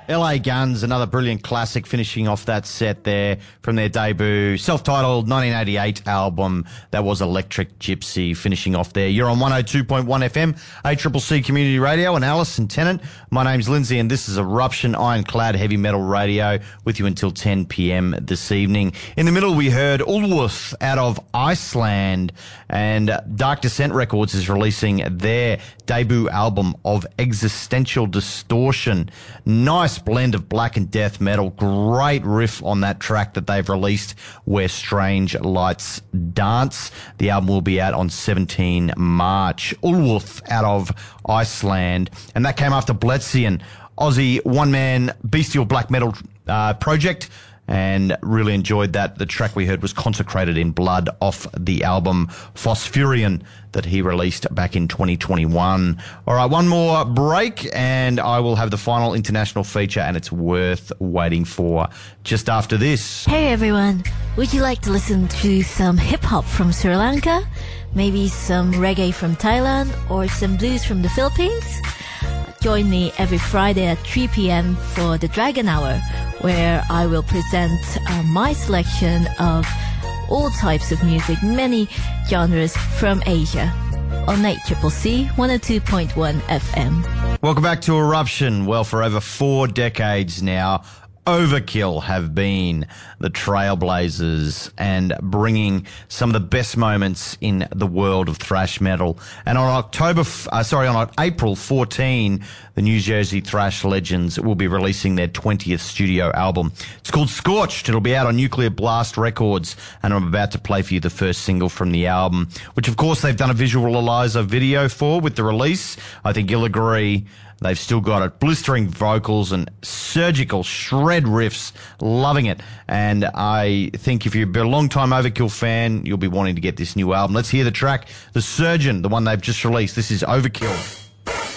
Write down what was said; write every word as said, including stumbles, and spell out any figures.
L A Guns, another brilliant classic, finishing off that set there from their debut self-titled nineteen eighty-eight album that was Electric Gypsy, finishing off there. You're on one oh two point one F M, A C C C Community Radio, and Alison Tennant. My name's Lindsay, and this is Eruption Ironclad Heavy Metal Radio with you until ten p.m. this evening. In the middle, we heard Ulwuth out of Iceland, and Dark Descent Records is releasing their debut album of Existential Distortion. Nice blend of black and death metal. Great riff on that track that they've released, Where Strange Lights Dance. The album will be out on seventeenth of March. Ulwuth out of Iceland. And that came after Bletzian, Aussie one-man bestial black metal uh, project. And really enjoyed that. The track we heard was Consecrated in Blood off the album Phosphurion that he released back in twenty twenty-one. All right, one more break and I will have the final international feature, and it's worth waiting for just after this. Hey everyone, would you like to listen to some hip-hop from Sri Lanka? Maybe some reggae from Thailand or some blues from the Philippines? Join me every Friday at three p.m. for the Dragon Hour, where I will present uh, my selection of all types of music, many genres from Asia, on A C C C one oh two point one F M. Welcome back to Eruption. Well, for over four decades now, Overkill have been the trailblazers and bringing some of the best moments in the world of thrash metal. And on October, uh, sorry, on April fourteenth, the New Jersey thrash legends will be releasing their twentieth studio album. It's called Scorched. It'll be out on Nuclear Blast Records, and I'm about to play for you the first single from the album, which of course they've done a visualizer video for with the release. I think you'll agree. They've still got it. Blistering vocals and surgical shred riffs. Loving it. And I think if you're a long-time Overkill fan, you'll be wanting to get this new album. Let's hear the track, The Surgeon, the one they've just released. This is Overkill.